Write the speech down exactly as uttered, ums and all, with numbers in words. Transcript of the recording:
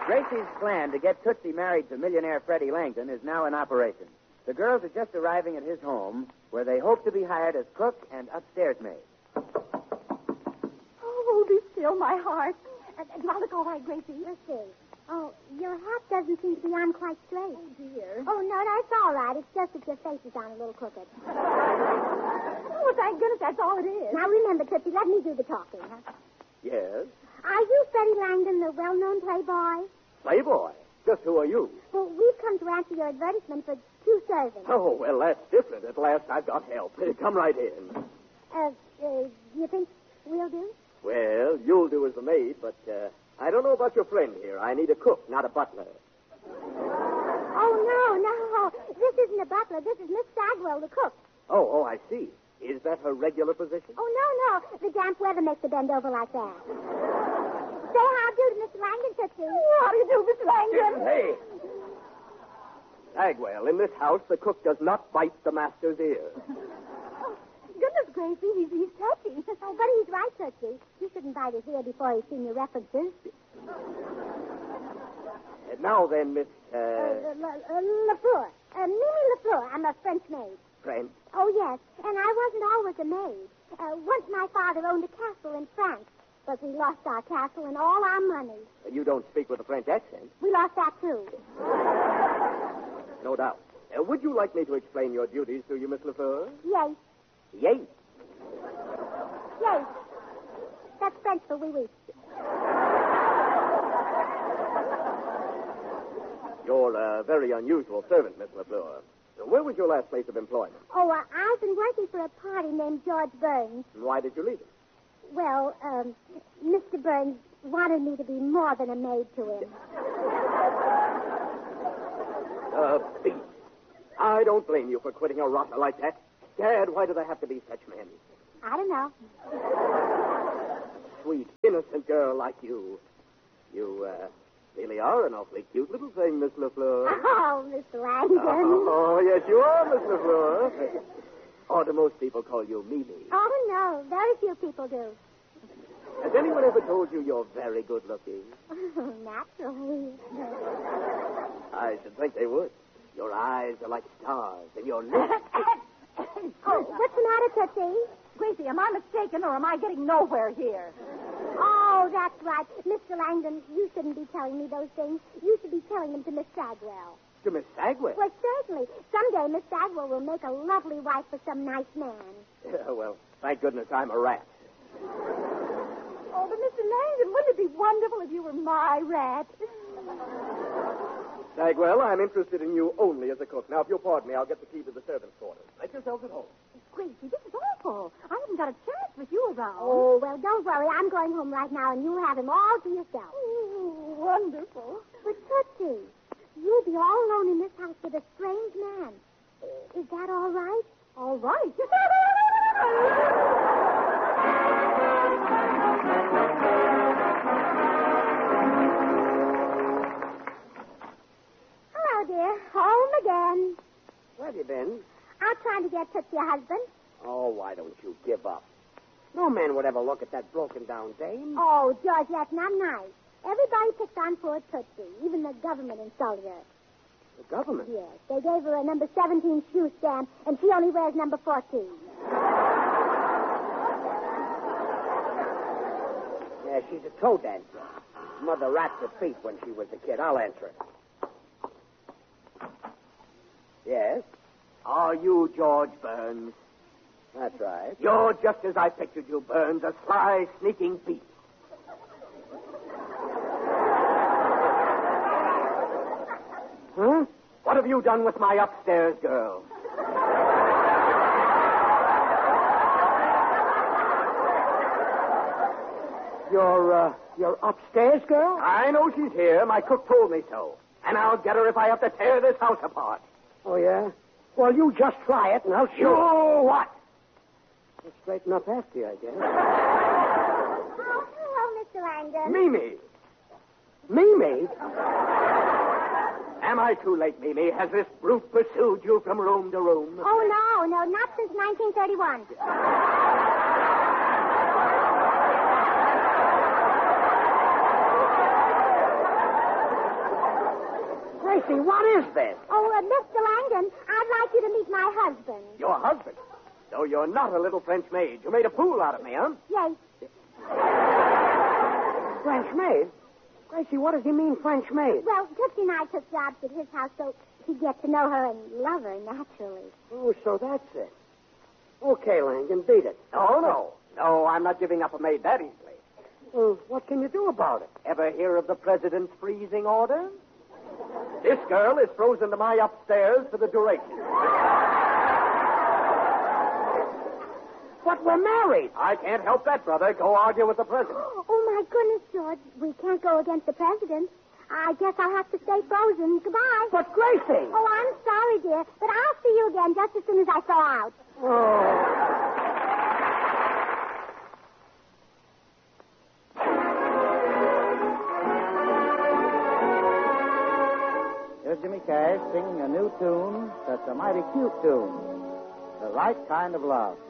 Gracie's plan to get Tootsie married to millionaire Freddie Langdon is now in operation. The girls are just arriving at his home, where they hope to be hired as cook and upstairs maid. Oh, be still, my heart. Uh, do I look all right, Gracie? Let's see. Oh, your hat doesn't seem to be on quite straight. Oh, dear. Oh, no, that's all right. It's just that your face is on a little crooked. Oh, thank goodness that's all it is. Now, remember, Tootsie, let me do the talking, huh? Yes? Are you Freddie Langdon, the well-known playboy? Playboy? Just who are you? Well, we've come to answer your advertisement for two servants. Oh, well, that's different. At last I've got help. Come right in. Uh, uh, do you think we'll do? Well, you'll do as the maid, but uh, I don't know about your friend here. I need a cook, not a butler. Oh, no, no. This isn't a butler. This is Miss Stagwell, the cook. Oh, oh, I see. Is that her regular position? Oh, no, no. The damp weather makes her bend over like that. Say how do to Mister Langdon, Tootsie. How do you do, Mister Langdon? Hey! Stagwell, in this house, the cook does not bite the master's ear. Oh, goodness, Gracie, he's, he's touchy. Oh, but he's right, Tootsie. You shouldn't bite his ear before he's seen your references. And now then, Miss, uh... Uh, LaFleur. Uh, Mimi LaFleur. I'm a French maid. French? Oh, yes. And I wasn't always a maid. Uh, once my father owned a castle in France, but we lost our castle and all our money. You don't speak with a French accent. We lost that, too. No doubt. Uh, would you like me to explain your duties to you, Miss LaFleur? Yes. Yes. Yes. That's French for oui, oui. You're a very unusual servant, Miss LaFleur. Where was your last place of employment? Oh, uh, I've been working for a party named George Burns. And why did you leave it? Well, um, Mister Burns wanted me to be more than a maid to him. Uh, beast. I don't blame you for quitting a rotter like that. Dad, why do there have to be such men? I don't know. Sweet, innocent girl like you. You, uh, really are an awfully cute little thing, Miss LaFleur. Oh, Mister Langdon. Oh, yes, you are, Miss LaFleur. Or do most people call you Mimi? Oh, no. Very few people do. Has anyone ever told you you're very good looking? Naturally. I should think they would. Your eyes are like stars, and your lips... Oh, what's the matter, Tootsie? Gracie, am I mistaken or am I getting nowhere here? Oh, that's right. Mister Langdon, you shouldn't be telling me those things. You should be telling them to Miss Stagwell. To Miss Stagwell? Well, certainly. Someday Miss Stagwell will make a lovely wife for some nice man. Yeah, well, thank goodness I'm a rat. Oh, but Mister Langdon, wouldn't it be wonderful if you were my rat? Stagwell, I'm interested in you only as a cook. Now, if you'll pardon me, I'll get the key to the servants' quarters. Let yourselves at home. Gracie, this is awful. I haven't got a chance with you around. Oh, well, don't worry. I'm going home right now, and you'll have him all to yourself. Oh, wonderful. But, Tootsie, you'll be all alone in this house with a strange man. Is that all right? All right. Hello, dear. Home again. Where have you been? Out trying to get Tootsie a husband. Oh, why don't you give up? No man would ever look at that broken-down dame. Oh, George, that's not nice. Everybody picked on poor Tootsie. Even the government insulted her. The government? Yes, they gave her a number seventeen shoe stamp, and she only wears number fourteen. Yeah, she's a toe dancer. Mother wrapped her feet when she was a kid. I'll answer it. Yes? Are you George Burns? That's right. You're just as I pictured you, Burns, a sly, sneaking beast. Huh? What have you done with my upstairs girl? Your, uh, your upstairs girl? I know she's here. My cook told me so. And I'll get her if I have to tear this house apart. Oh, yeah? Well, you just try it, and I'll show you. what? I'll straighten up after you, I guess. Oh, hello, Mister Langdon. Mimi. Mimi? Am I too late, Mimi? Has this brute pursued you from room to room? Oh, no, no, not since nineteen thirty-one. Gracie, what is this? Oh, uh, Mister Langdon, I'd like you to meet my husband. Your husband? No, you're not a little French maid. You made a fool out of me, huh? Yes. French maid? Gracie, what does he mean, French maid? Well, Tootsie and I took jobs at his house so he'd get to know her and love her naturally. Oh, so that's it. Okay, Langdon, beat it. No, no. No, I'm not giving up a maid that easily. Well, what can you do about it? Ever hear of the president's freezing order? This girl is frozen to my upstairs for the duration. But we're married. I can't help that, brother. Go argue with the president. Oh, my goodness, George. We can't go against the president. I guess I'll have to stay frozen. Goodbye. But, Gracie! Oh, I'm sorry, dear, but I'll see you again just as soon as I thaw out. Oh. Here's Jimmy Cash singing a new tune that's a mighty cute tune. The Right Kind of Love.